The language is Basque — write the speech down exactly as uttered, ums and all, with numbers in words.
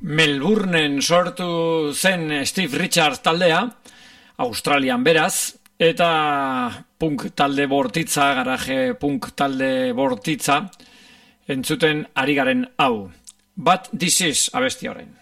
Melbourneen sortu zen Steve Richards taldea, Australian beraz, eta punk talde bortitza, garaje punk talde bortitza, entzuten ari garen hau. But This Is abesti horren.